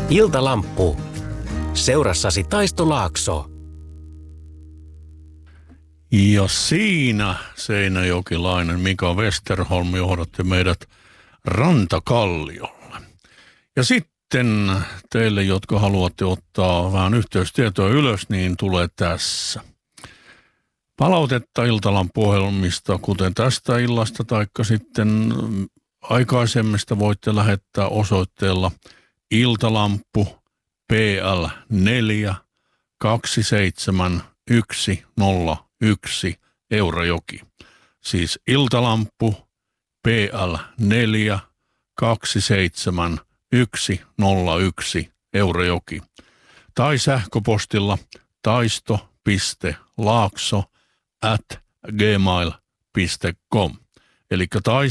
Iltalamppu. Seurassasi Taisto Laakso. Ja siinä seinäjokilainen Mika Westerholm johdatti meidät Rantakalliolle. Ja sitten teille, jotka haluatte ottaa vähän yhteystietoa ylös, niin tulee tässä. Palautetta Iltalampu-ohjelmista, kuten tästä illasta, taikka sitten aikaisemmista voitte lähettää osoitteella Iltalampu PL 4 27101 Eurajoki. Siis Iltalampu PL 4 27101 Eurajoki. Tai sähköpostilla taisto.laakso@gmail.com. Eli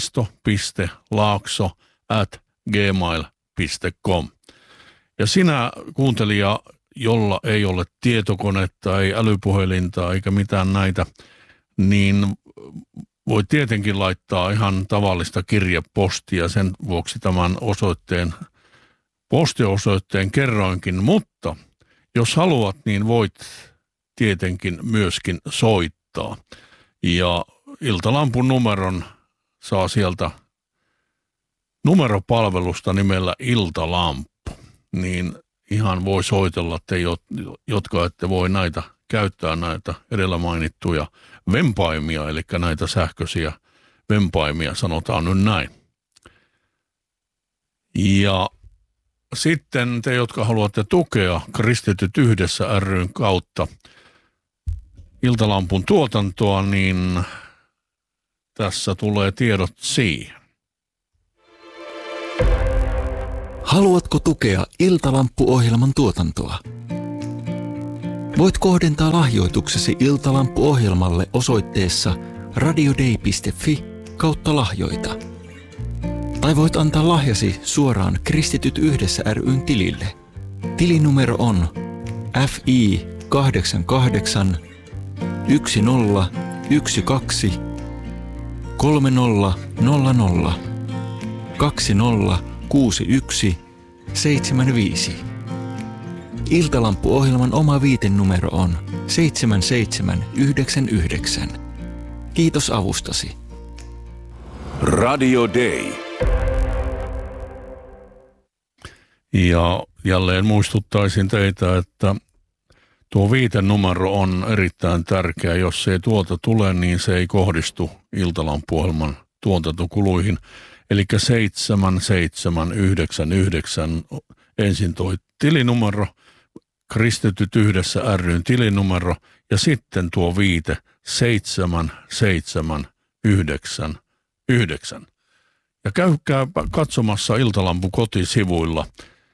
taisto.laakso@gmail.com. Ja sinä kuuntelija, jolla ei ole tietokonetta, ei älypuhelinta eikä mitään näitä, niin voi tietenkin laittaa ihan tavallista kirjepostia, sen vuoksi tämän postiosoitteen kerroinkin, mutta jos haluat, niin voit tietenkin myöskin soittaa. Ja Iltalampun numeron saa sieltä numeropalvelusta nimellä Iltalampu, niin ihan voi soitella te, jotka ette voi käyttää näitä edellä mainittuja vempaimia, eli näitä sähköisiä vempaimia, sanotaan nyt näin. Ja sitten te, jotka haluatte tukea Kristityt yhdessä ry:n kautta Iltalampun tuotantoa, niin tässä tulee tiedot siihen. Haluatko tukea Iltalampu-ohjelman tuotantoa? Voit kohdentaa lahjoituksesi Iltalampu-ohjelmalle osoitteessa radiodei.fi/lahjoita. Tai voit antaa lahjasi suoraan Kristityt yhdessä ry:n tilille. Tilinumero on FI 88 1012 3000 2061 75. Iltalampu-ohjelman oma viitenumero on 7799. Kiitos avustasi. Radio Day. Ja jälleen muistuttaisin teitä, että tuo viitenumero on erittäin tärkeä. Jos se ei tuolta tule, niin se ei kohdistu Iltalampu-ohjelman tuotantokuluihin. Eli 7799 ensin toi tilinumero, Kristityt yhdessä ry:n tilinumero ja sitten tuo viite 7799. Ja käykää katsomassa Iltalampu kotisivuilla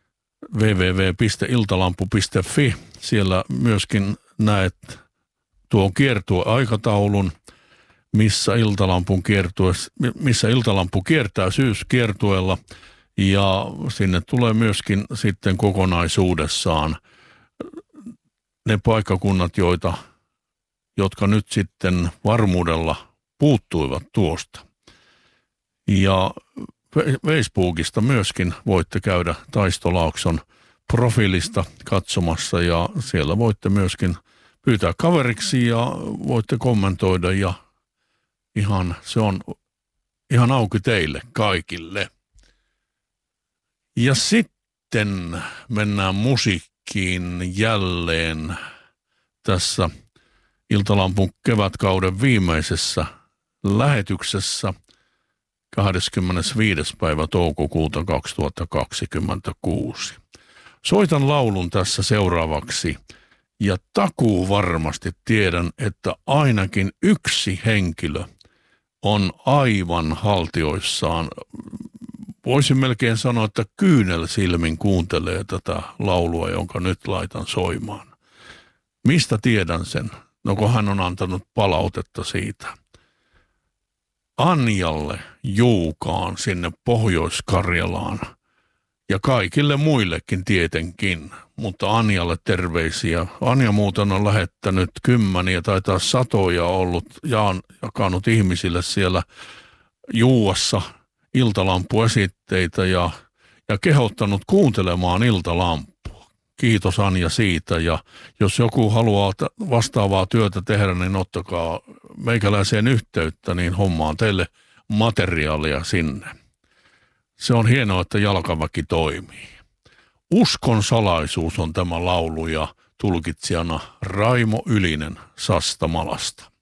www.iltalampu.fi. Siellä myöskin näet tuon kiertueaikataulun, missä Iltalampu kiertää syyskiertueella, ja sinne tulee myöskin sitten kokonaisuudessaan ne paikkakunnat, jotka nyt sitten varmuudella puuttuivat tuosta. Ja Facebookista myöskin voitte käydä Taisto Laakson profiilista katsomassa, ja siellä voitte myöskin pyytää kaveriksi ja voitte kommentoida, ja se on ihan auki teille kaikille. Ja sitten mennään musiikkiin jälleen tässä Iltalampun kevätkauden viimeisessä lähetyksessä 25. päivä toukokuuta 2026. Soitan laulun tässä seuraavaksi ja takuu varmasti tiedän, että ainakin yksi henkilö on aivan haltioissaan. Voisin melkein sanoa, että kyynelsilmin kuuntelee tätä laulua, jonka nyt laitan soimaan. Mistä tiedän sen? No kun hän on antanut palautetta siitä. Anjalle Juukaan sinne Pohjois-Karjalaan ja kaikille muillekin tietenkin, mutta Anjalle terveisiä. Anja muuten on lähettänyt kymmeniä tai taas satoja ollut ja jakanut ihmisille siellä Juuassa iltalampuesitteitä ja ja kehottanut kuuntelemaan Iltalampua. Kiitos Anja siitä, ja jos joku haluaa vastaavaa työtä tehdä, niin ottakaa meikäläiseen yhteyttä, niin hommaan teille materiaalia sinne. Se on hienoa, että jalkaväki toimii. Uskon salaisuus on tämä laulu ja tulkitsijana Raimo Ylinen Sastamalasta.